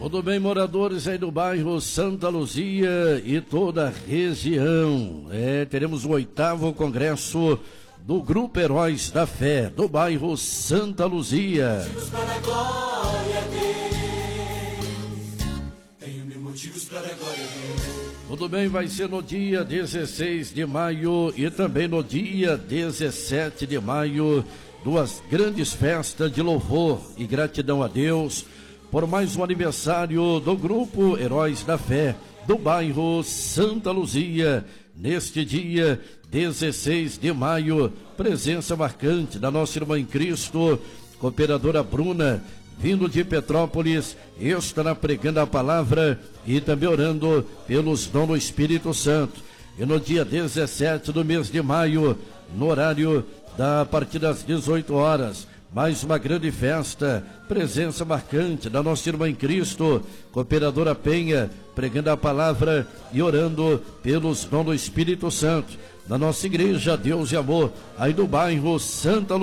Tudo bem, moradores aí do bairro Santa Luzia e toda a região. Teremos o 8º Congresso do Grupo Heróis da Fé, do bairro Santa Luzia. Tudo bem, vai ser no dia 16 de maio e também no dia 17 de maio, duas grandes festas de louvor e gratidão a Deus por mais um aniversário do Grupo Heróis da Fé, do bairro Santa Luzia. Neste dia 16 de maio, presença marcante da nossa irmã em Cristo, cooperadora Bruna, vindo de Petrópolis, estará pregando a palavra e também orando pelos dons do Espírito Santo. E no dia 17 do mês de maio, no horário a partir das 18 horas, mais uma grande festa, presença marcante da nossa irmã em Cristo, cooperadora Penha, pregando a palavra e orando pelos dons do Espírito Santo, na nossa igreja Deus e Amor, aí do bairro Santa Luzia.